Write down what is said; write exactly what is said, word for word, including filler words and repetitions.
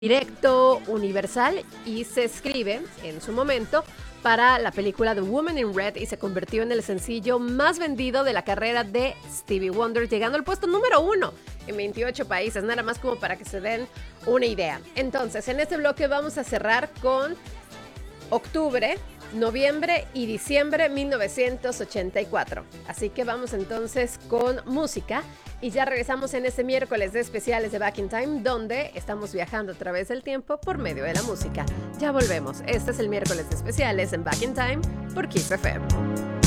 directo universal y se escribe en su momento para la película The Woman in Red y se convirtió en el sencillo más vendido de la carrera de Stevie Wonder, llegando al puesto número uno en veintiocho países, nada más como para que se den una idea. Entonces, en este bloque vamos a cerrar con octubre, noviembre y diciembre de mil novecientos ochenta y cuatro. Así que vamos entonces con música y ya regresamos en este miércoles de especiales de Back in Time, donde estamos viajando a través del tiempo por medio de la música. Ya volvemos. Este es el miércoles de especiales en Back in Time por Kiss F M.